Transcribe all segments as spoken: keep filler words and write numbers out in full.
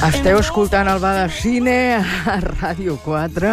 Esteu escoltant el Bar de Cine a Ràdio quatre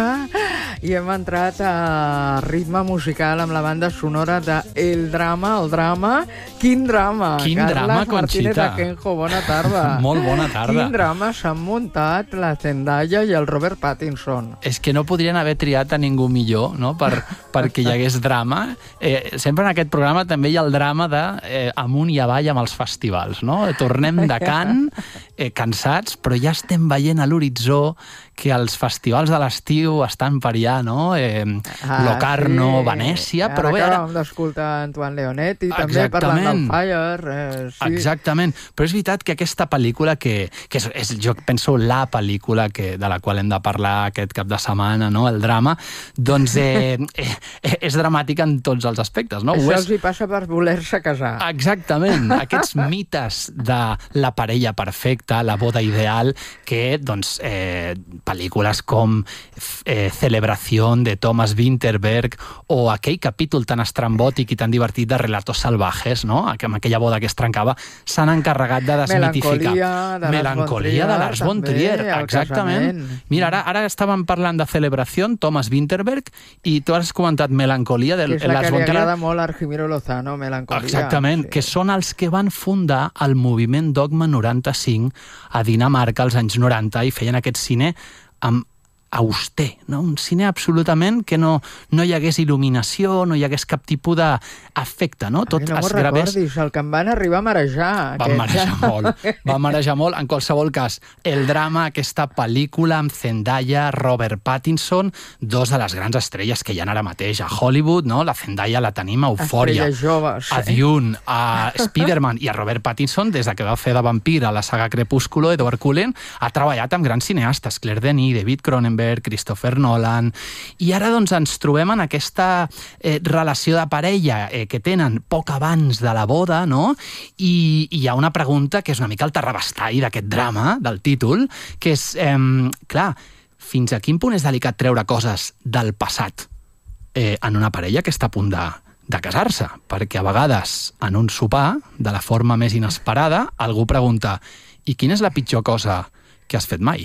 i hem entrat a ritme musical amb la banda sonora de El Drama, el drama. Quin drama! Quin Carles drama, Martínez Conxita. Ajenjo, bona tarda. Molt bona tarda. Quin drama s'han muntat la Zendaya i el Robert Pattinson. És que no podrien haver triat a ningú millor, no?, per, perquè hi hagués drama. Eh, sempre en aquest programa també hi ha el drama de eh, amunt i avall amb els festivals, no? Tornem de Cannes, eh, cansats, però ja estem veient a l'horitzó que els festivals de l'estiu estan per allà, no? Eh, Ah, Locarno, sí. Venècia, Ara però bé, ara... acabem d'escoltar Antoine Leonetti, també Exactament. parlant del Fire. Eh, sí. Exactament, però és veritat que aquesta pel·lícula que, que és, és, jo penso, la pel·lícula que, de la qual hem de parlar aquest cap de setmana, no? El drama, doncs eh, eh, és dramàtica en tots els aspectes, no? Això Ho és... els hi passa per voler-se casar. Exactament, aquests mites de la parella perfecta, la boda ideal, que, doncs, eh, pel·lícules com eh, Celebración de Thomas Vinterberg o aquell capítol tan estrambòtic i tan divertit de Relatos Salvajes, no? Amb aquella boda que es trencava, s'han encarregat de desmitificar. Melancolia de Lars Melancolia de Lars von Trier, també, el exactament. casament. Mira, ara, ara estàvem parlant de Celebración, Thomas Vinterberg, i tu has comentat Melancolia de Que és la Lars que li von Trier. agrada molt a Argimiro Lozano, Melancolia. Exactament, sí. que són els que van fundar el moviment Dogma noranta-cinc a Dinamarca als anys noranta i feien aquest cine amb auster, no? Un cine absolutament que no, no hi hagués il·luminació, no hi hagués cap tipus d'efecte, no? Tot no es m'ho gravés... recordis, el que em van arribar a marejar. Van aquest. marejar molt, van marejar molt. En qualsevol cas, El Drama, aquesta pel·lícula amb Zendaya, Robert Pattinson, dos de les grans estrelles que hi ha ara mateix a Hollywood, no? La Zendaya la tenim a Eufòria, Estrelles joves. a Dune, a Spider-Man, i a Robert Pattinson, des de que va fer de vampir a la saga Crepúsculo, Edward Cullen, ha treballat amb grans cineastes, Claire Denis, David Cronenberg, Christopher Nolan, i ara doncs ens trobem en aquesta eh, relació de parella eh, que tenen poc abans de la boda, no? I, i hi ha una pregunta que és una mica el terrabastall d'aquest drama, del títol, que és, eh, clar, fins a quin punt és delicat treure coses del passat eh, en una parella que està a punt de, de casar-se? Perquè a vegades, en un sopar, de la forma més inesperada, algú pregunta: i quina és la pitjor cosa que has fet mai?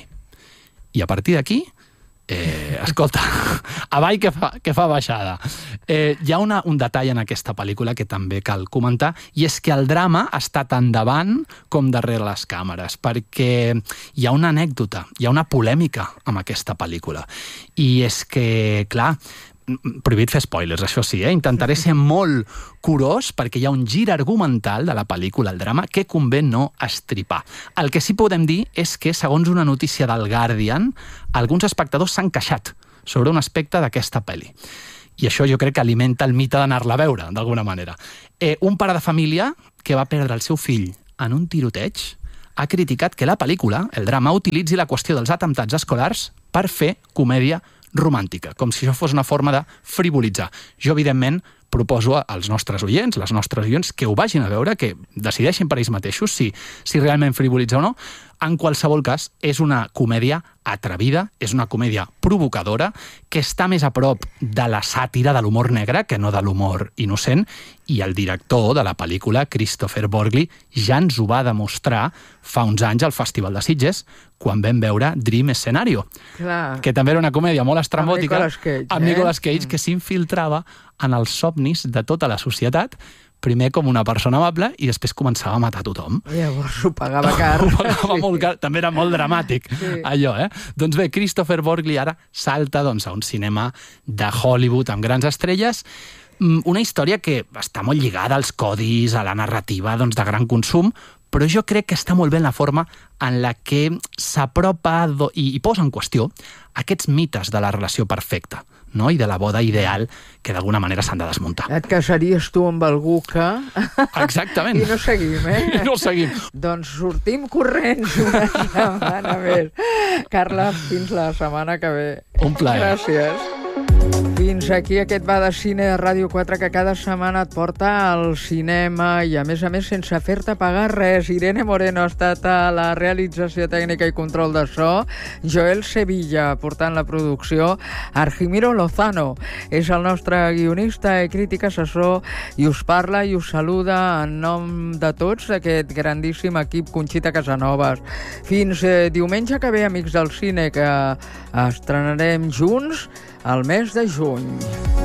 I a partir d'aquí, eh, escolta, avall que fa, que fa baixada. Eh, hi ha una, un detall en aquesta pel·lícula que també cal comentar, i és que el drama està tant davant com darrere les càmeres, perquè hi ha una anècdota, hi ha una polèmica amb aquesta pel·lícula. I és que, clar, prohibit fer spoilers, això sí, eh? Intentaré ser molt curós perquè hi ha un gir argumental de la pel·lícula, el drama, que convé no estripar. El que sí podem dir és que, segons una notícia del Guardian, alguns espectadors s'han queixat sobre un aspecte d'aquesta pel·li. I això jo crec que alimenta el mite d'anar-la a veure, d'alguna manera. Eh, un pare de família que va perdre el seu fill en un tiroteig ha criticat que la pel·lícula, el drama, utilitzi la qüestió dels atemptats escolars per fer comèdia romàntica, com si això fos una forma de frivolitzar. Jo, evidentment, proposo als nostres oients, les nostres oients, que ho vagin a veure, que decideixin per ells mateixos si, si realment frivolitza o no. En qualsevol cas, és una comèdia atrevida, és una comèdia provocadora, que està més a prop de la sàtira, de l'humor negre, que no de l'humor innocent, i el director de la pel·lícula, Christopher Borgli, ja ens ho va demostrar fa uns anys al Festival de Sitges, quan vam veure Dream Scenario, Clar. que també era una comèdia molt estrambòtica, Amb Nicolas Cage, amb eh? Nicolas Cage, que s'infiltrava en els somnis de tota la societat, primer com una persona amable i després començava a matar tothom. Llavors ho pagava car. Ho pagava molt car. També era molt dramàtic, Sí. allò, eh? Doncs bé, Christopher Borgli ara salta doncs, a un cinema de Hollywood amb grans estrelles, una història que està molt lligada als codis, a la narrativa doncs, de gran consum, però jo crec que està molt bé en la forma en la que s'apropa i, i posa en qüestió aquests mites de la relació perfecta, no? I de la boda ideal que d'alguna manera s'han de desmuntar. Et casaries tu amb algú que... Exactament. I no seguim, eh? I no seguim. Doncs sortim corrents una setmana més. Carles, fins la setmana que ve. Un plaer. Gràcies. Fins aquí aquest Va de Cine de Ràdio quatre que cada setmana et porta al cinema i a més a més sense fer-te pagar res. Irene Moreno ha estat a la realització tècnica i control de so, Joel Sevilla portant la producció, Argimiro Lozano és el nostre guionista i crític assessor i us parla i us saluda en nom de tots aquest grandíssim equip Conxita Casanovas. Fins eh, diumenge que ve, amics del cine, que estrenarem junts el mes de juny.